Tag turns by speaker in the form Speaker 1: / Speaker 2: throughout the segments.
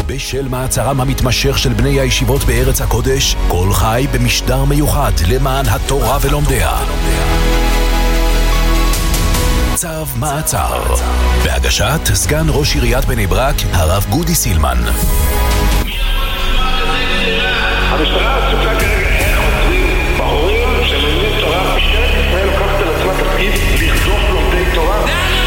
Speaker 1: בשל מעצרם המתמשך של בני הישיבות בארץ הקודש, קול חי במשדר מיוחד למען התורה ולומדיה. צו מעצר, בהגשת סגן ראש עיריית בני ברק, הרב גודי סילמן.
Speaker 2: המשטרה עסוקה כרגע איך עוצרים בחורים שלומדים תורה. משטרת ישראל לוקחת על עצמה תפקיד לחשוף לומדי תורה.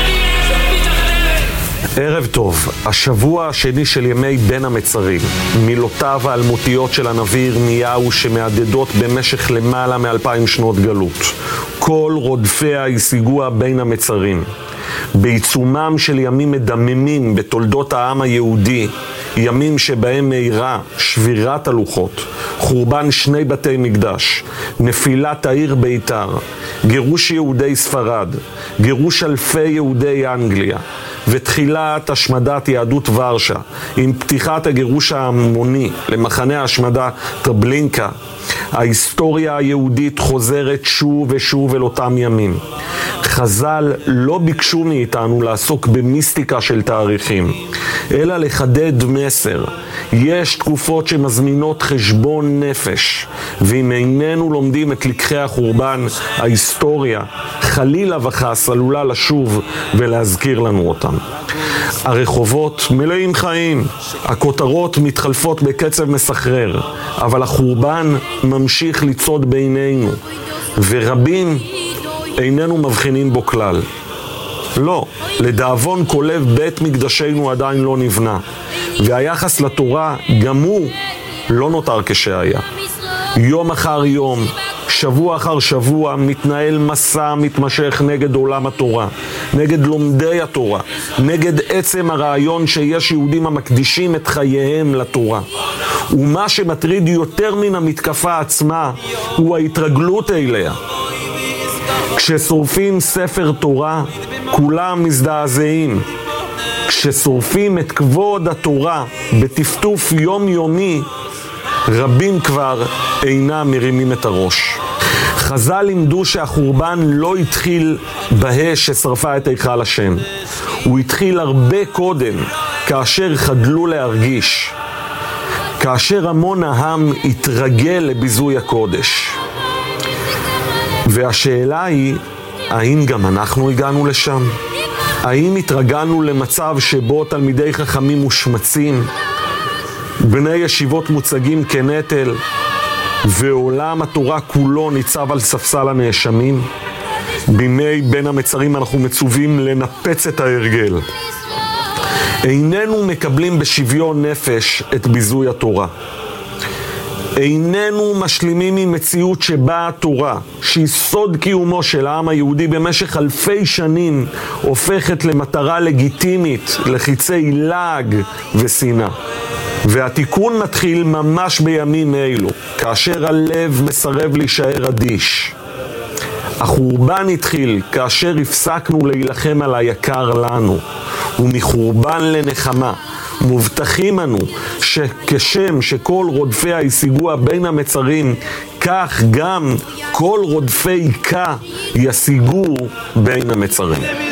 Speaker 3: ערב טוב, השבוע השני של ימי בין המצרים, מילותיו האלמותיות של הנביא ירמיהו שמעדדות במשך למעלה מ2000 שנות גלות. כל רודפיה השיגוה בין המצרים. בעיצומם של ימים מדממים בתולדות העם היהודי, ימים שבהם מאירה שבירת הלוחות, חורבן 2 בתי מקדש, נפילת העיר ביתר, גירוש יהודי ספרד, גירוש אלפי יהודי אנגליה, ותחילת השמדת יהדות ורשה, עם פתיחת הגירוש ההמוני למחנה ההשמדה טרבלינקה. ההיסטוריה היהודית חוזרת שוב ושוב אל אותם ימים. חז"ל לא ביקשו מאיתנו לעסוק במיסטיקה של תאריכים, אלא לחדד מסר. יש תקופות שמזמינות חשבון נפש, ואם איננו לומדים את לקחי החורבן, ההיסטוריה חלילה וחס עלולה לשוב ולהזכיר לנו אותם. הרחובות מלאים חיים, הכותרות מתחלפות בקצב מסחרר, אבל החורבן ממשיך לצעוד בינינו, ורבים איננו מבחינים בו כלל. לא, לדאבון כולב בית מקדשנו עדיין לא נבנה, והיחס לתורה גם הוא לא נותר כשהיה. יום אחר יום, שבוע אחר שבוע, מתנהל מסע מתמשך נגד עולם התורה, נגד לומדי התורה, נגד עצם הרעיון שיש יהודים המקדישים את חייהם לתורה. ומה שמטריד יותר מן המתקפה עצמה הוא ההתרגלות אליה. כששורפים ספר תורה, כולם מזדעזעים. כששורפים את כבוד התורה בטפטוף יומיומי, רבים כבר אינם מרימים את הראש. חז"ל לימדו שהחורבן לא התחיל באש ששרפה את היכל השם. הוא התחיל הרבה קודם, כאשר חדלו להרגיש. כאשר המון העם התרגל לביזוי הקודש. והשאלה היא, האם גם אנחנו הגענו לשם? האם התרגלנו למצב שבו תלמידי חכמים מושמצים, בני ישיבות מוצגים כנטל, ועולם התורה כולו ניצב על ספסל הנאשמים? בימי בין המצרים אנחנו מצווים לנפץ את ההרגל. איננו מקבלים בשוויון נפש את ביזוי התורה. איננו משלימים עם מציאות שבה התורה, שהיא סוד קיומו של העם היהודי במשך אלפי שנים, הופכת למטרה לגיטימית, לחיצי לעג ושנאה. והתיקון מתחיל ממש בימים אלו, כאשר הלב מסרב להישאר אדיש. החורבן התחיל כאשר הפסקנו להילחם על היקר לנו, ומחורבן לנחמה מובטחים אנו שכשם שכל רודפיה ישיגוה בין המצרים, כך גם כל רודפי יקה ישיגו בין המצרים.